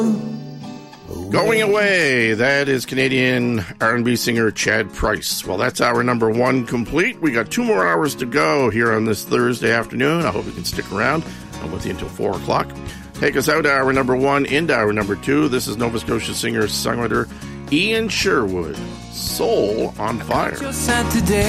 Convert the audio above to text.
Going Away, that is Canadian R&B singer Chad Price. Well, that's hour number one complete. We got 2 more hours to go here on this Thursday afternoon. I hope you can stick around. I'm with you until 4 o'clock. Take us out to hour number one, into hour number two. This is Nova Scotia singer-songwriter Ian Sherwood, Soul on Fire.